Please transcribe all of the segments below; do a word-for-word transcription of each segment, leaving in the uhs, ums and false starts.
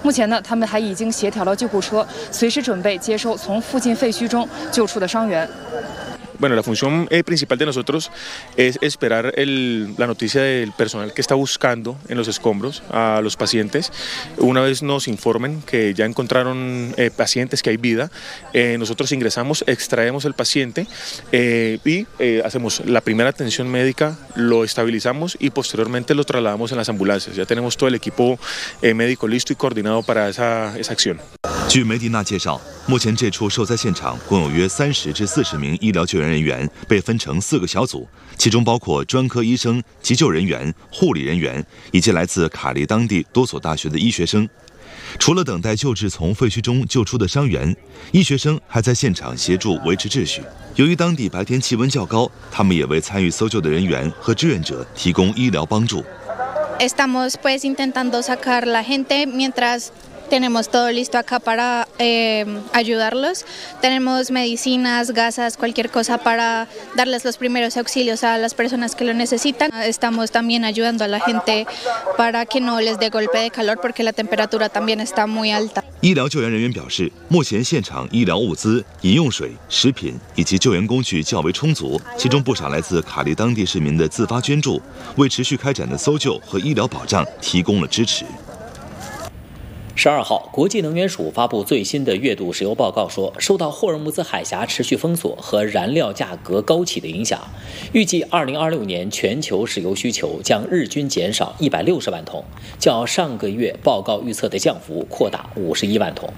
目前呢，他们还已经协调了救护车，随时准备接收从附近废墟中救出的伤员。 Bueno, la función eh, principal de nosotros es esperar el, la noticia del personal que está buscando en los escombros a los pacientes. Una vez nos informen que ya encontraron eh, pacientes, que hay vida, eh, nosotros ingresamos, extraemos el paciente eh, y eh, hacemos la primera atención médica, lo estabilizamos y posteriormente lo trasladamos en las ambulancias. Ya tenemos todo el equipo eh, médico listo y coordinado para esa, esa acción. 据梅迪娜介绍，目前这处受灾现场共有约三十至四十名医疗救援人员，被分成四个小组，其中包括专科医生、急救人员、护理人员以及来自卡利当地多所大学的医学生。除了等待救治从废墟中救出的伤员，医学生还在现场协助维持秩序。由于当地白天气温较高，他们也为参与搜救的人员和志愿者提供医疗帮助。 Estamos pues intentando sacar la gente mientras tenemos todo listo acá para eh, ayudarlos. Tenemos medicinas, gasas, cualquier cosa para darles los primeros auxilios a las personas que lo necesitan. Estamos también ayudando a la gente para que no les dé golpe de calor porque la temperatura también está muy alta. 医疗救援人员表示，目前现场医疗物资、饮用水、食品以及救援工具较为充足，其中不少来自卡利当地市民的自发捐助，为持续开展的搜救和医疗保障提供了支持。 十二号，国际能源署发布最新的月度石油报告说，受到霍尔木兹海峡持续封锁和燃料价格高企的影响，预计二零二六年全球石油需求将日均减少一百六十万桶，较上个月报告预测的降幅扩大五十一万桶。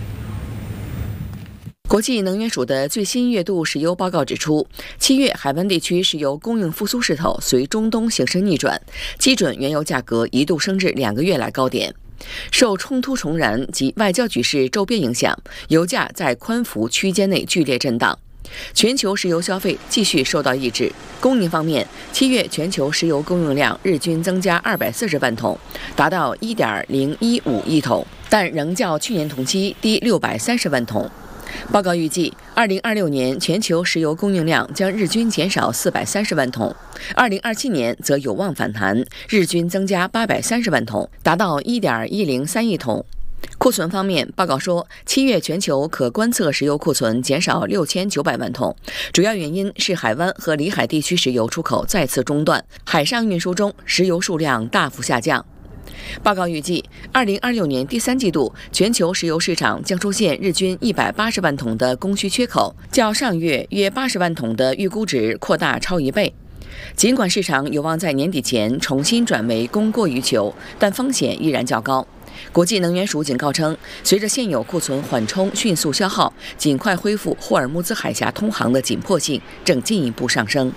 国际能源署的最新月度石油报告指出，七月海湾地区石油供应复苏势头随中东形势逆转，基准原油价格一度升至两个月来高点。 受冲突重燃及外交局势周边影响，油价在宽幅区间内剧烈震荡。全球石油消费继续受到抑制。供应方面，七月全球石油供应量日均增加二百四十万桶，达到一点零一五亿桶，但仍较去年同期低六百三十万桶。 报告预计，二零二六年全球石油供应量将日均减少四百三十万桶，二零二七年则有望反弹，日均增加八百三十万桶，达到一点一零三亿桶。库存方面，报告说，七月全球可观测石油库存减少六千九百万桶，主要原因是海湾和里海地区石油出口再次中断，海上运输中石油数量大幅下降。 报告预计，二零二六年第三季度全球石油市场将出现日均一百八十万桶的供需缺口，较上月约八十万桶的预估值扩大超一倍。尽管市场有望在年底前重新转为供过于求，但风险依然较高。国际能源署警告称，随着现有库存缓冲迅速消耗，尽快恢复霍尔木兹海峡通航的紧迫性正进一步上升。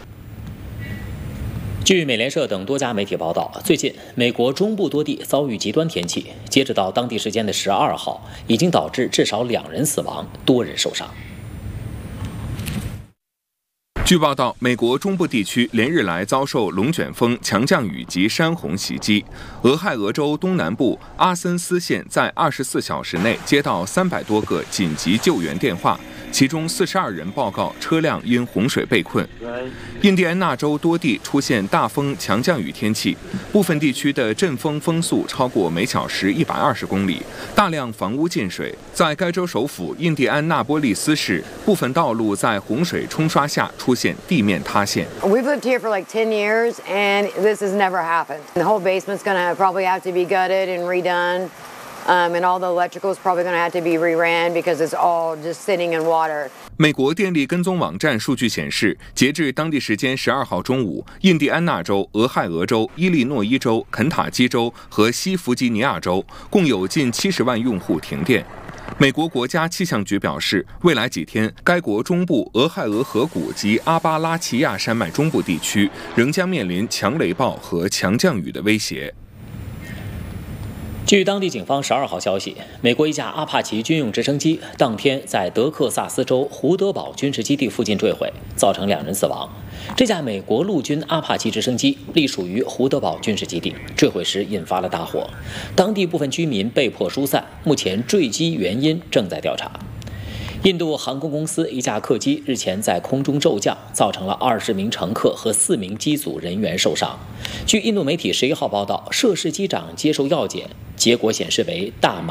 据美联社等多家媒体报道，最近美国中部多地遭遇极端天气，截止到当地时间的十二号，已经导致至少两人死亡，多人受伤。 据报道，美国中部地区连日来遭受龙卷风、强降雨及山洪袭击。俄亥俄州东南部阿森斯县在二十四小时内接到三百多个紧急救援电话，其中四十二人报告车辆因洪水被困。印第安纳州多地出现大风、强降雨天气，部分地区的阵风风速超过每小时一百二十公里，大量房屋进水。在该州首府印第安纳波利斯市，部分道路在洪水冲刷下出现地面塌陷。 We've lived here for like ten years, and this has never happened. The whole basement's going to probably have to be gutted and redone, um, and all the electrical's probably going to have to be reran because it's all just sitting in water. 美国电力跟踪网站数据显示，截至当地时间十二号中午，印第安纳州、俄亥俄州、伊利诺伊州、肯塔基州和西弗吉尼亚州共有近七十万用户停电。美国国家气象局表示，未来几天，该国中部俄亥俄河谷及阿巴拉契亚山脉中部地区仍将面临强雷暴和强降雨的威胁。 据当地警方十二号消息，美国一架阿帕奇军用直升机当天在德克萨斯州胡德堡军事基地附近坠毁，造成两人死亡。这架美国陆军阿帕奇直升机隶属于胡德堡军事基地，坠毁时引发了大火，当地部分居民被迫疏散，目前坠机原因正在调查。 印度航空公司一架客机日前在空中骤降，造成了二十名乘客和四名机组人员受伤。据印度媒体十一号报道，涉事机长接受药检，结果显示为大麻